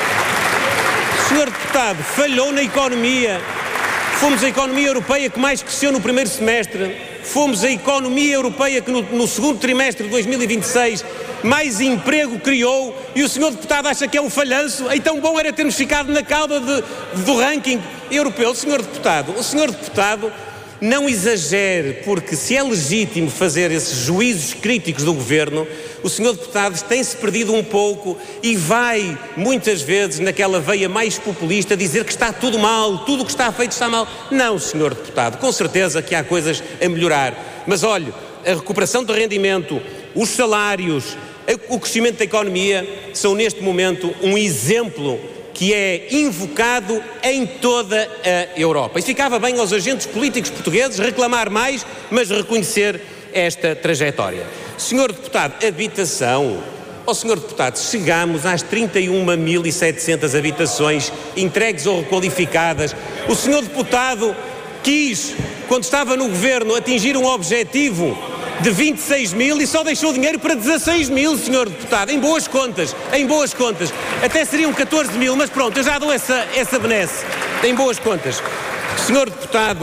Senhor Deputado, falhou na economia. Fomos a economia europeia que mais cresceu no primeiro semestre. Fomos a economia europeia que no, no segundo trimestre de dois mil e vinte e seis mais emprego criou, e o senhor Deputado acha que é um falhanço? Então bom era termos ficado na cauda de, do ranking europeu. Senhor Deputado, o senhor Deputado não exagere, porque se é legítimo fazer esses juízos críticos do Governo, o senhor Deputado tem-se perdido um pouco e vai, muitas vezes, naquela veia mais populista, dizer que está tudo mal, tudo o que está feito está mal. Não, senhor Deputado, com certeza que há coisas a melhorar. Mas olhe, a recuperação do rendimento, os salários, o crescimento da economia são neste momento um exemplo que é invocado em toda a Europa. E ficava bem aos agentes políticos portugueses reclamar mais, mas reconhecer esta trajetória. Senhor Deputado, habitação. Ó senhor Deputado, chegamos às trinta e uma mil e setecentas habitações entregues ou requalificadas. O senhor Deputado quis, quando estava no Governo, atingir um objetivo de vinte e seis mil e só deixou dinheiro para dezasseis mil, senhor Deputado, em boas contas, em boas contas. Até seriam catorze mil, mas pronto, eu já dou essa, essa benesse, em boas contas. Senhor Deputado,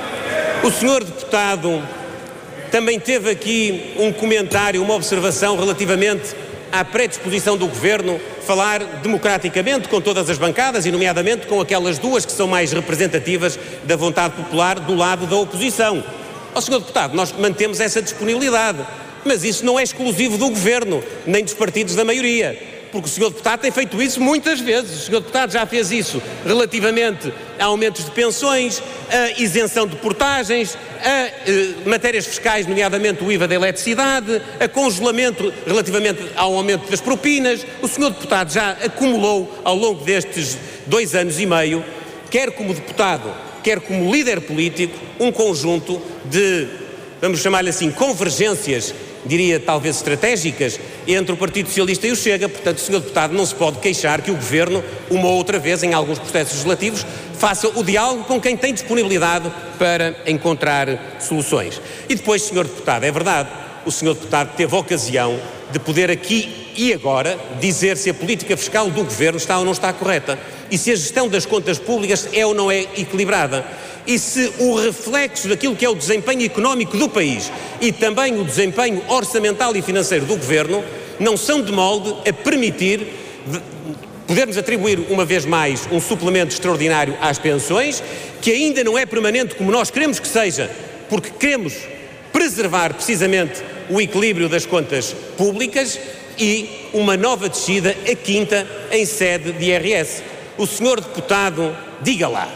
o senhor Deputado também teve aqui um comentário, uma observação relativamente à predisposição do Governo falar democraticamente com todas as bancadas e nomeadamente com aquelas duas que são mais representativas da vontade popular do lado da oposição. Ó senhor Deputado, nós mantemos essa disponibilidade, mas isso não é exclusivo do Governo, nem dos partidos da maioria, porque o senhor Deputado tem feito isso muitas vezes. O senhor Deputado já fez isso relativamente a aumentos de pensões, a isenção de portagens, a eh, matérias fiscais, nomeadamente o I V A da eletricidade, a congelamento relativamente ao aumento das propinas. O senhor Deputado já acumulou ao longo destes dois anos e meio, quer como deputado, quer como líder político, um conjunto de, vamos chamar-lhe assim, convergências, diria talvez estratégicas, entre o Partido Socialista e o Chega. Portanto, o senhor Deputado não se pode queixar que o Governo, uma ou outra vez, em alguns processos legislativos, faça o diálogo com quem tem disponibilidade para encontrar soluções. E depois, senhor Deputado, é verdade, o senhor Deputado teve a ocasião de poder aqui e agora dizer se a política fiscal do Governo está ou não está correta e se a gestão das contas públicas é ou não é equilibrada e se o reflexo daquilo que é o desempenho económico do país e também o desempenho orçamental e financeiro do Governo não são de molde a permitir de, podermos atribuir uma vez mais um suplemento extraordinário às pensões, que ainda não é permanente como nós queremos que seja, porque queremos preservar precisamente o equilíbrio das contas públicas, e uma nova descida, a quinta, em sede de I R S. O senhor Deputado, diga lá,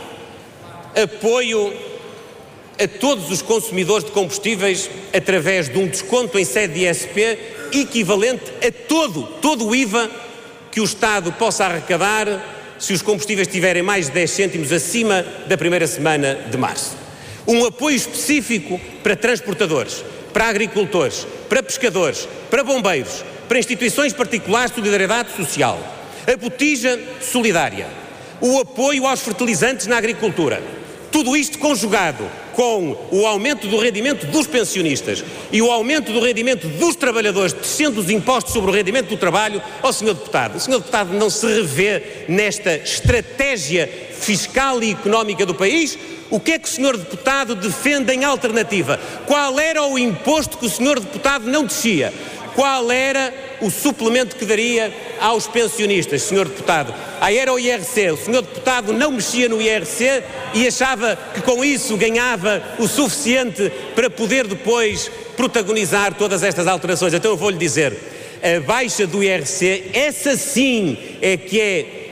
apoio a todos os consumidores de combustíveis através de um desconto em sede de I S P equivalente a todo, todo o I V A que o Estado possa arrecadar se os combustíveis tiverem mais de dez cêntimos acima da primeira semana de março. Um apoio específico para transportadores, para agricultores, para pescadores, para bombeiros, para instituições particulares de solidariedade social, a botija solidária, o apoio aos fertilizantes na agricultura. Tudo isto conjugado com o aumento do rendimento dos pensionistas e o aumento do rendimento dos trabalhadores, descendo os impostos sobre o rendimento do trabalho. Ó senhor Deputado, o senhor Deputado não se revê nesta estratégia fiscal e económica do país? O que é que o senhor Deputado defende em alternativa? Qual era o imposto que o senhor Deputado não descia? Qual era o suplemento que daria aos pensionistas, senhor Deputado? Aí era o I R C. O senhor Deputado não mexia no I R C e achava que com isso ganhava o suficiente para poder depois protagonizar todas estas alterações. Então eu vou-lhe dizer, a baixa do I R C, essa sim é que é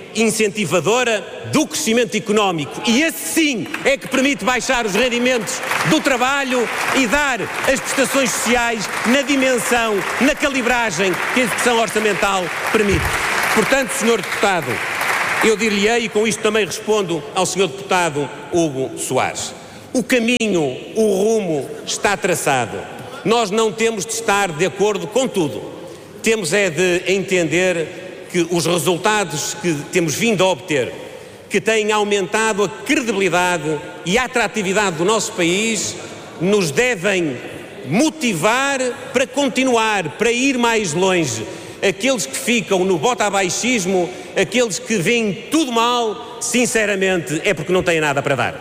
incentivadora do crescimento económico. E esse sim é que permite baixar os rendimentos do trabalho e dar as prestações sociais na dimensão, na calibragem que a execução orçamental permite. Portanto, senhor Deputado, eu dir-lhe-ei, e com isto também respondo ao senhor Deputado Hugo Soares, o caminho, o rumo está traçado. Nós não temos de estar de acordo com tudo. Temos é de entender que os resultados que temos vindo a obter, que têm aumentado a credibilidade e a atratividade do nosso país, nos devem motivar para continuar, para ir mais longe. Aqueles que ficam no bota-abaixismo, aqueles que veem tudo mal, sinceramente, é porque não têm nada para dar.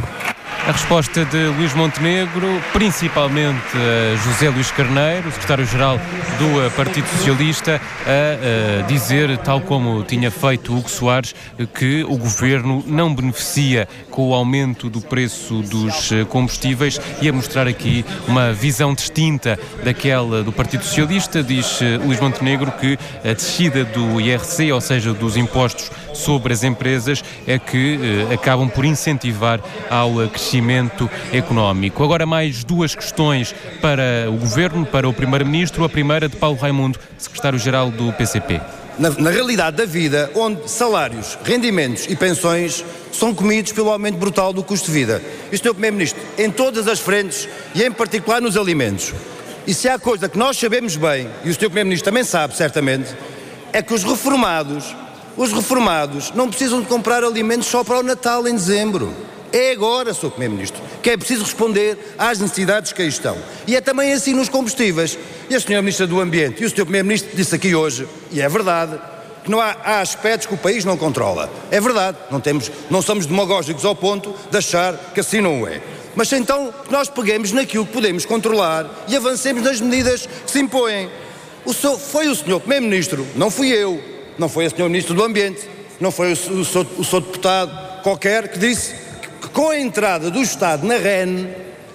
A resposta de Luís Montenegro, principalmente a José Luís Carneiro, secretário-geral do Partido Socialista, a, a dizer, tal como tinha feito Hugo Soares, que o governo não beneficia com o aumento do preço dos combustíveis e a mostrar aqui uma visão distinta daquela do Partido Socialista. Diz Luís Montenegro que a descida do I R C, ou seja, dos impostos sobre as empresas, é que eh, acabam por incentivar ao crescimento económico. Agora mais duas questões para o Governo, para o Primeiro-Ministro. A primeira de Paulo Raimundo, secretário-geral do P C P. Na, na realidade da vida, onde salários, rendimentos e pensões são comidos pelo aumento brutal do custo de vida. E, senhor Primeiro-Ministro, em todas as frentes e em particular nos alimentos. E se há coisa que nós sabemos bem, e o senhor Primeiro-Ministro também sabe certamente, é que os reformados, os reformados não precisam de comprar alimentos só para o Natal em dezembro. É agora, senhor Primeiro-Ministro, que é preciso responder às necessidades que aí estão. E é também assim nos combustíveis. E a senhora Ministra do Ambiente e o senhor Primeiro-Ministro disse aqui hoje, e é verdade, que não há, há aspectos que o país não controla. É verdade, não, temos, não somos demagógicos ao ponto de achar que assim não é. Mas então nós peguemos naquilo que podemos controlar e avancemos nas medidas que se impõem. O senhor, foi o senhor Primeiro-Ministro, não fui eu, não foi a senhora Ministra do Ambiente, não foi o, o, o, o senhor deputado qualquer que disse que com a entrada do Estado na R E N,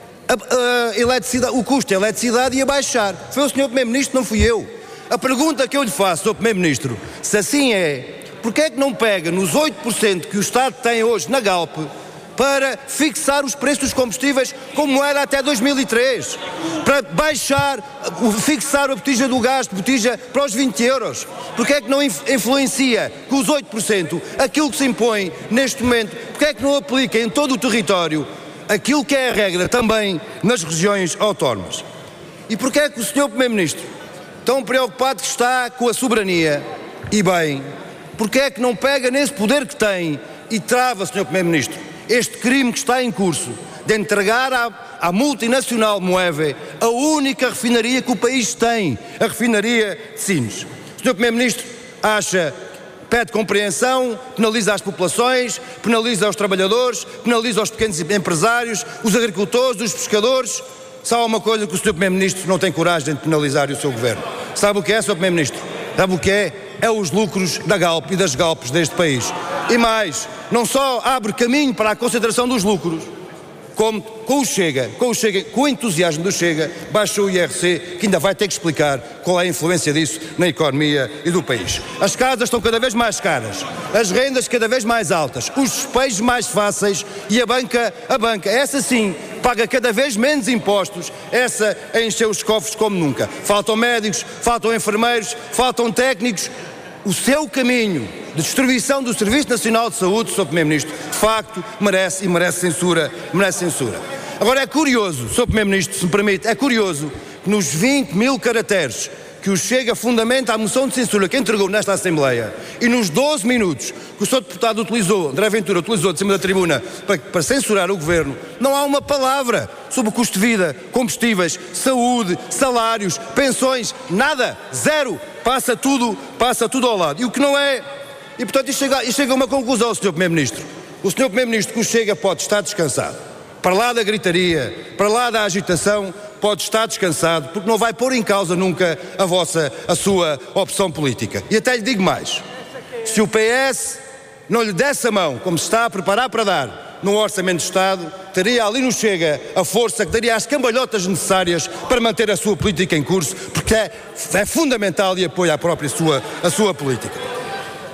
a, a eletricidade, o custo da eletricidade ia baixar. Foi o senhor Primeiro-Ministro, não fui eu. A pergunta que eu lhe faço, senhor Primeiro-Ministro, se assim é, porque é que não pega nos oito por cento que o Estado tem hoje na Galp para fixar os preços dos combustíveis como era até dois mil e três, para baixar, fixar a botija do gás de botija para os vinte euros? Porque é que não influencia com os oito por cento aquilo que se impõe neste momento? Porque é que não aplica em todo o território aquilo que é a regra também nas regiões autónomas? E porque é que o senhor Primeiro-Ministro, tão preocupado que está com a soberania, e bem, porque é que não pega nesse poder que tem e trava, senhor Primeiro-Ministro, este crime que está em curso de entregar à, à multinacional Moeve a única refinaria que o país tem, a refinaria de Sines? O senhor Primeiro-Ministro acha, pede compreensão, penaliza as populações, penaliza os trabalhadores, penaliza os pequenos empresários, os agricultores, os pescadores. Sabe uma coisa que o senhor Primeiro-Ministro não tem coragem de penalizar e o seu governo? Sabe o que é, senhor Primeiro-Ministro? Sabe o que é? É os lucros da Galp e das Galpes deste país. E mais, não só abre caminho para a concentração dos lucros, como com o Chega, com o Chega, com o entusiasmo do Chega, baixou o I R C, que ainda vai ter que explicar qual é a influência disso na economia e do país. As casas estão cada vez mais caras, as rendas cada vez mais altas, os despejos mais fáceis e a banca, a banca, essa sim, paga cada vez menos impostos, essa a encher os cofres como nunca. Faltam médicos, faltam enfermeiros, faltam técnicos. O seu caminho de destruição do Serviço Nacional de Saúde, senhor Primeiro-Ministro, de facto merece e merece censura, merece censura. Agora é curioso, senhor Primeiro-Ministro, se me permite, é curioso que nos vinte mil caracteres que o Chega fundamenta a moção de censura que entregou nesta Assembleia e nos doze minutos que o senhor deputado utilizou, André Ventura utilizou de cima da tribuna para, para censurar o Governo, não há uma palavra sobre o custo de vida, combustíveis, saúde, salários, pensões, nada, zero. Passa tudo, passa tudo ao lado. E o que não é... E, portanto, isto chega, isto chega a uma conclusão, senhor Primeiro-Ministro. O senhor Primeiro-Ministro que o Chega pode estar descansado. Para lá da gritaria, para lá da agitação, pode estar descansado, porque não vai pôr em causa nunca a vossa, a sua opção política. E até lhe digo mais. Se o P S não lhe desse a mão, como se está a preparar para dar no Orçamento de Estado, teria ali no Chega a força que daria as cambalhotas necessárias para manter a sua política em curso, porque é, é fundamental e apoia a própria sua, a sua política.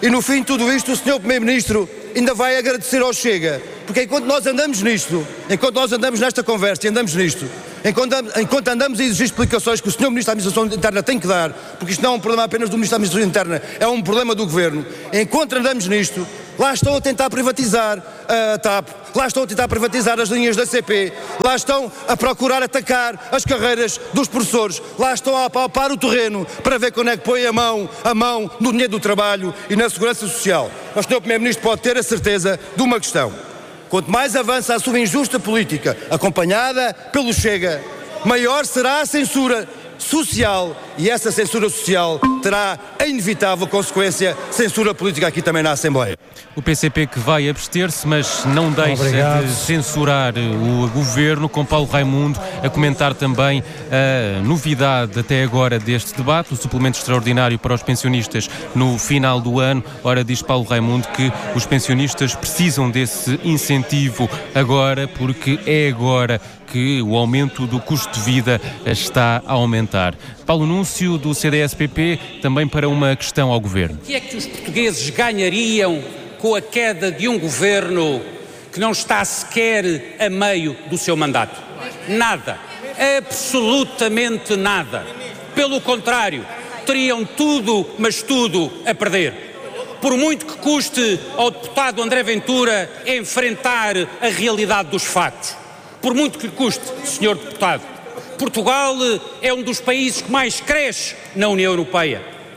E no fim de tudo isto, o senhor Primeiro-Ministro ainda vai agradecer ao Chega, porque enquanto nós andamos nisto, enquanto nós andamos nesta conversa e andamos nisto, enquanto, enquanto andamos a exigir explicações que o senhor Ministro da Administração Interna tem que dar, porque isto não é um problema apenas do Ministro da Administração Interna, é um problema do Governo, enquanto andamos nisto, lá estão a tentar privatizar a TAP, lá estão a tentar privatizar as linhas da C P, lá estão a procurar atacar as carreiras dos professores, lá estão a apalpar o terreno para ver quando é que põe a mão, a mão no dinheiro do trabalho e na segurança social. Mas o senhor Primeiro-Ministro pode ter a certeza de uma questão: quanto mais avança a sua injusta política, acompanhada pelo Chega, maior será a censura social, e essa censura social terá a inevitável consequência censura política aqui também na Assembleia. O P C P que vai abster-se, mas não deixa Obrigado. de censurar o governo, com Paulo Raimundo a comentar também a novidade até agora deste debate, o suplemento extraordinário para os pensionistas no final do ano. Ora, diz Paulo Raimundo que os pensionistas precisam desse incentivo agora, porque é agora que o aumento do custo de vida está a aumentar. Paulo Núncio, do C D S P P, também para uma questão ao Governo. O que é que os portugueses ganhariam com a queda de um Governo que não está sequer a meio do seu mandato? Nada. Absolutamente nada. Pelo contrário, teriam tudo, mas tudo a perder. Por muito que custe ao deputado André Ventura enfrentar a realidade dos factos. Por muito que lhe custe, senhor deputado, Portugal é um dos países que mais cresce na União Europeia.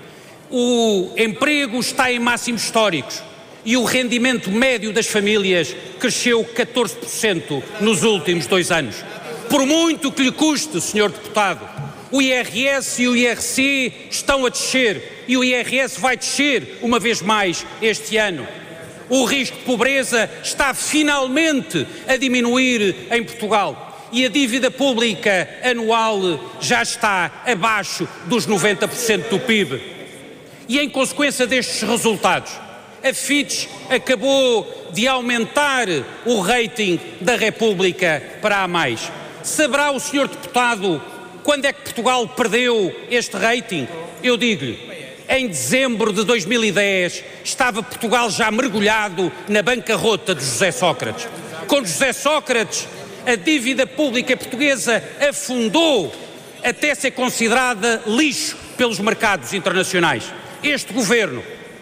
O emprego está em máximos históricos e o rendimento médio das famílias cresceu catorze por cento nos últimos dois anos. Por muito que lhe custe, senhor deputado, o I R S e o I R C estão a descer e o I R S vai descer uma vez mais este ano. O risco de pobreza está finalmente a diminuir em Portugal e a dívida pública anual já está abaixo dos noventa por cento do P I B. E em consequência destes resultados, a Fitch acabou de aumentar o rating da República para A mais. Saberá o senhor deputado quando é que Portugal perdeu este rating? Eu digo-lhe. Em dezembro de dois mil e dez, estava Portugal já mergulhado na bancarrota de José Sócrates. Com José Sócrates, a dívida pública portuguesa afundou até ser considerada lixo pelos mercados internacionais. Este governo,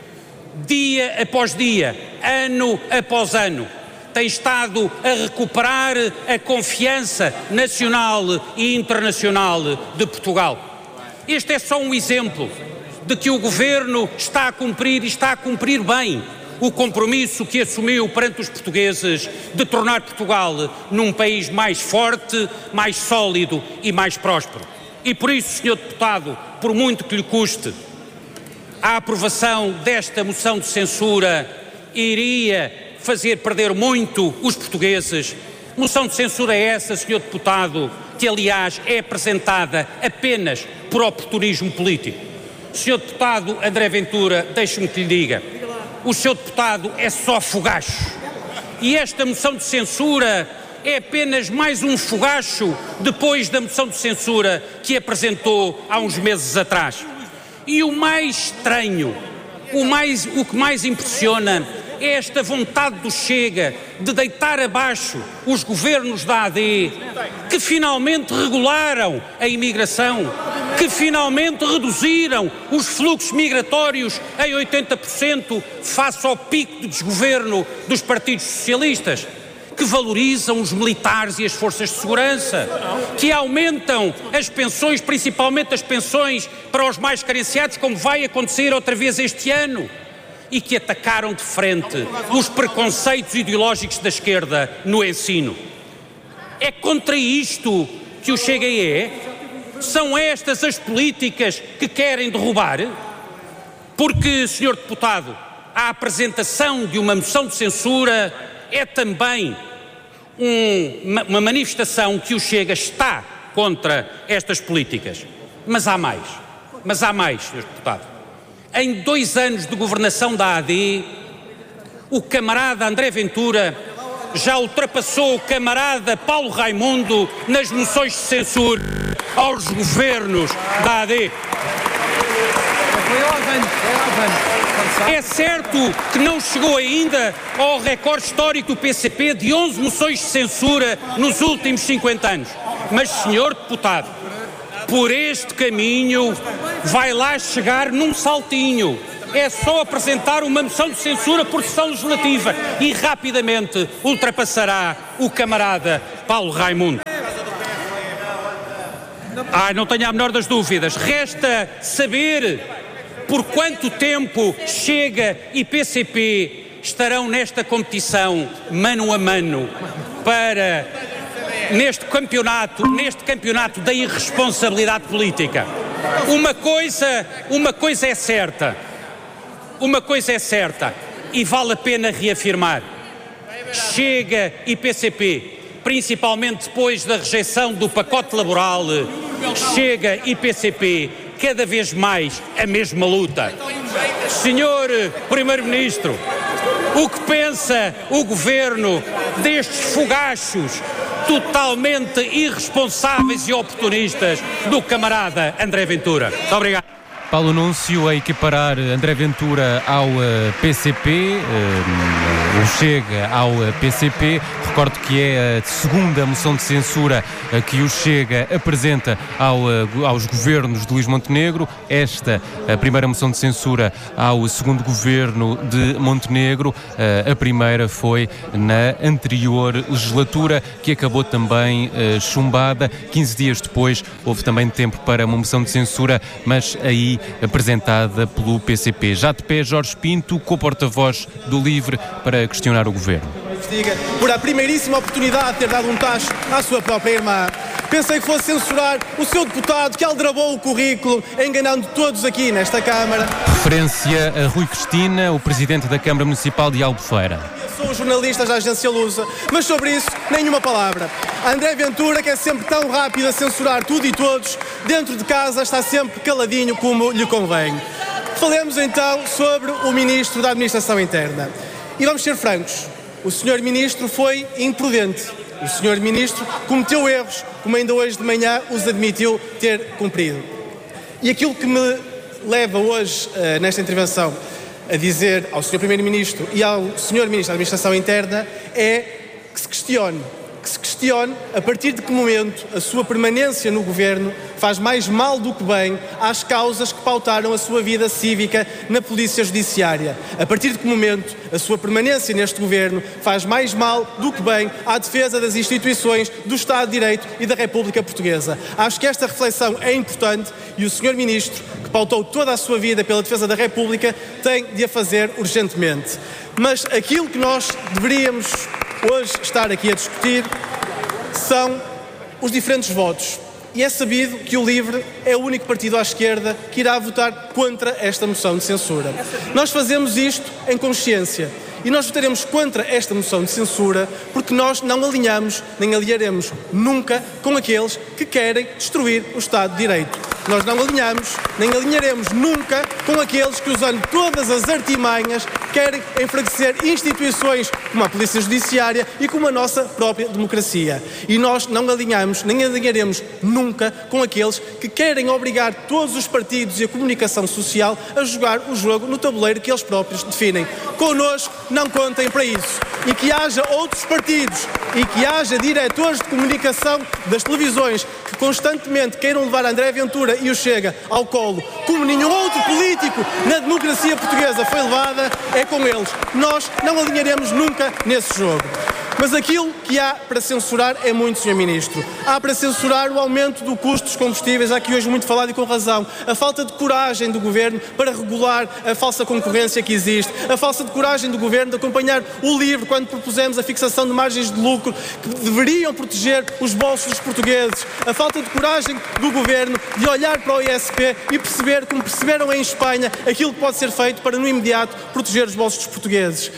dia após dia, ano após ano, tem estado a recuperar a confiança nacional e internacional de Portugal. Este é só um exemplo de que o Governo está a cumprir e está a cumprir bem o compromisso que assumiu perante os portugueses de tornar Portugal num país mais forte, mais sólido e mais próspero. E por isso, senhor deputado, por muito que lhe custe, a aprovação desta moção de censura iria fazer perder muito os portugueses. Moção de censura essa, senhor deputado, que aliás é apresentada apenas por oportunismo político. senhor deputado André Ventura, deixe-me que lhe diga, o senhor deputado é só fogacho. E esta moção de censura é apenas mais um fogacho depois da moção de censura que apresentou há uns meses atrás. E o mais estranho, o, mais, o que mais impressiona é esta vontade do Chega de deitar abaixo os governos da A D, que finalmente regularam a imigração, que finalmente reduziram os fluxos migratórios em oitenta por cento face ao pico de desgoverno dos partidos socialistas, que valorizam os militares e as forças de segurança, que aumentam as pensões, principalmente as pensões para os mais carenciados, como vai acontecer outra vez este ano, e que atacaram de frente os preconceitos ideológicos da esquerda no ensino. É contra isto que o Chega é? São estas as políticas que querem derrubar? Porque, senhor deputado, a apresentação de uma moção de censura é também um, uma manifestação que o Chega está contra estas políticas. Mas há mais. Mas há mais, senhor deputado. Em dois anos de governação da A D, o camarada André Ventura já ultrapassou o camarada Paulo Raimundo nas moções de censura aos governos da A D. É certo que não chegou ainda ao recorde histórico do P C P de onze moções de censura nos últimos cinquenta anos. Mas, senhor deputado, por este caminho vai lá chegar num saltinho. É só apresentar uma moção de censura por sessão legislativa e rapidamente ultrapassará o camarada Paulo Raimundo. Ah, não tenho a menor das dúvidas. Resta saber por quanto tempo Chega e P C P estarão nesta competição mano a mano para, neste campeonato, neste campeonato da irresponsabilidade política. Uma coisa, uma coisa é certa, uma coisa é certa e vale a pena reafirmar. Chega e P C P, principalmente depois da rejeição do pacote laboral, Chega e P C P, cada vez mais a mesma luta. Senhor Primeiro-Ministro, o que pensa o Governo destes fogachos totalmente irresponsáveis e oportunistas do camarada André Ventura? Muito obrigado. Paulo Núncio a equiparar André Ventura ao uh, P C P, uh, o Chega ao uh, P C P. Recordo que é a segunda moção de censura uh, que o Chega apresenta ao, uh, aos governos de Luís Montenegro. Esta, a primeira moção de censura ao segundo governo de Montenegro. Uh, a primeira foi na anterior legislatura, que acabou também uh, chumbada. quinze dias depois houve também tempo para uma moção de censura, mas aí apresentada pelo P C P. Já de pé, Jorge Pinto, co-porta-voz do LIVRE, para questionar o Governo. Por a primeiríssima oportunidade de ter dado um tacho à sua própria irmã. Pensei que fosse censurar o seu deputado que aldrabou o currículo, enganando todos aqui nesta Câmara. Referência a Rui Cristina, o Presidente da Câmara Municipal de Albufeira. Sou um jornalista da agência Lusa, mas sobre isso nenhuma palavra. André Ventura, que é sempre tão rápido a censurar tudo e todos, dentro de casa está sempre caladinho como lhe convém. Falemos então sobre o Ministro da Administração Interna. E vamos ser francos, o senhor Ministro foi imprudente. O senhor Ministro cometeu erros, como ainda hoje de manhã os admitiu ter cumprido. E aquilo que me leva hoje, uh, nesta intervenção, a dizer ao senhor Primeiro-Ministro e ao senhor Ministro da Administração Interna é que se questione, que se questione a partir de que momento a sua permanência no Governo faz mais mal do que bem às causas que pautaram a sua vida cívica na Polícia Judiciária. A partir de que momento a sua permanência neste Governo faz mais mal do que bem à defesa das instituições do Estado de Direito e da República Portuguesa. Acho que esta reflexão é importante e o senhor Ministro, que pautou toda a sua vida pela defesa da República, tem de a fazer urgentemente. Mas aquilo que nós deveríamos hoje estar aqui a discutir são os diferentes votos. E é sabido que o LIVRE é o único partido à esquerda que irá votar contra esta moção de censura. Nós fazemos isto em consciência. E nós votaremos contra esta moção de censura porque nós não alinhamos, nem alinharemos nunca com aqueles que querem destruir o Estado de Direito. Nós não alinhamos, nem alinharemos nunca com aqueles que, usando todas as artimanhas, querem enfraquecer instituições como a Polícia Judiciária e como a nossa própria democracia. E nós não alinhamos, nem alinharemos nunca com aqueles que querem obrigar todos os partidos e a comunicação social a jogar o jogo no tabuleiro que eles próprios definem. Connosco não contem para isso. E que haja outros partidos e que haja diretores de comunicação das televisões que constantemente queiram levar André Ventura e o Chega ao colo, como nenhum outro político na democracia portuguesa foi levada, é com eles. Nós não alinharemos nunca nesse jogo. Mas aquilo que há para censurar é muito, senhor Ministro. Há para censurar o aumento do custo dos combustíveis, há aqui hoje muito falado e com razão. A falta de coragem do Governo para regular a falsa concorrência que existe. A falta de coragem do Governo de acompanhar o LIVRE quando propusemos a fixação de margens de lucro que deveriam proteger os bolsos dos portugueses. A falta de coragem do Governo de olhar para o I S P e perceber, como perceberam em Espanha, aquilo que pode ser feito para, no imediato, proteger os bolsos dos portugueses.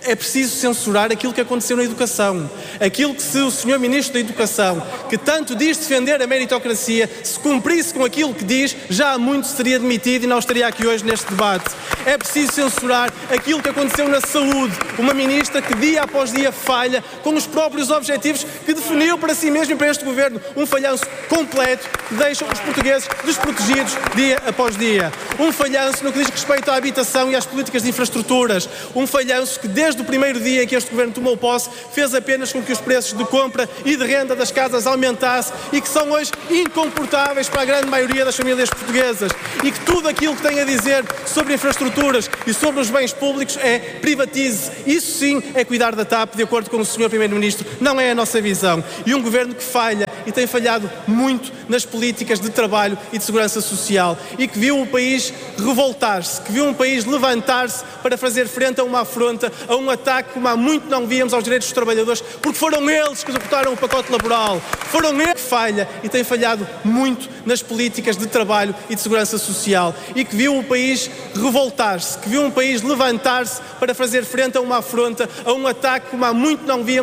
é preciso censurar aquilo que aconteceu na educação. Aquilo que, se o senhor Ministro da Educação, que tanto diz defender a meritocracia, se cumprisse com aquilo que diz, já há muito seria demitido e não estaria aqui hoje neste debate. É preciso censurar aquilo que aconteceu na saúde. Uma Ministra que dia após dia falha com os próprios objetivos que definiu para si mesmo e para este Governo. Um falhanço completo que deixa os portugueses desprotegidos dia após dia. Um falhanço no que diz respeito à habitação e às políticas de infraestruturas. Um falhanço que desde o primeiro dia em que este Governo tomou posse fez apenas com que os preços de compra e de renda das casas aumentassem e que são hoje incomportáveis para a grande maioria das famílias portuguesas. E que tudo aquilo que tem a dizer sobre infraestruturas e sobre os bens públicos é privatize. Isso sim é cuidar da T A P, de acordo com o senhor Primeiro-Ministro. Não é a nossa visão. E um Governo que falha e tem falhado muito nas políticas de trabalho e de segurança social e que viu o país revoltar-se, que viu um país levantar-se para fazer frente a uma afronta, a um ataque como há muito não víamos aos direitos dos trabalhadores, porque foram eles que executaram o pacote laboral, foram eles que falha e tem falhado muito nas políticas de trabalho e de segurança social e que viu o país revoltar-se, que viu um país levantar-se para fazer frente a uma afronta, a um ataque como há muito não víamos